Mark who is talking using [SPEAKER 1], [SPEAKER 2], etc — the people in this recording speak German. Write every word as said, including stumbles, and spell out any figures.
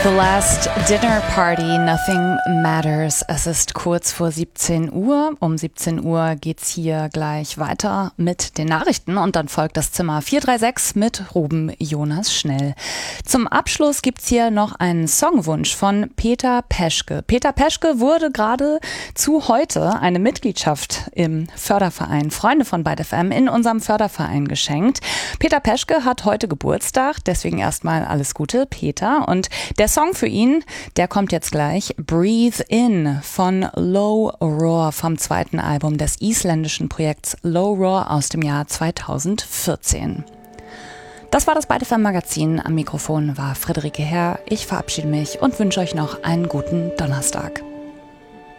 [SPEAKER 1] The Last Dinner Party, Nothing Matters. Es ist kurz vor siebzehn Uhr. Um siebzehn Uhr geht's hier gleich weiter mit den Nachrichten und dann folgt das Zimmer vier drei sechs mit Ruben Jonas Schnell. Zum Abschluss gibt's hier noch einen Songwunsch von Peter Peschke. Peter Peschke wurde gerade zu heute eine Mitgliedschaft im Förderverein Freunde von Byte F M in unserem Förderverein geschenkt. Peter Peschke hat heute Geburtstag, deswegen erstmal alles Gute, Peter. Und der Song für ihn, der kommt jetzt gleich. Breathe In von Low Roar vom zweiten Album des isländischen Projekts Low Roar aus dem Jahr zweitausendvierzehn. Das war das Byte F M Magazin. Am Mikrofon war Friederike Herr. Ich verabschiede mich und wünsche euch noch einen guten Donnerstag.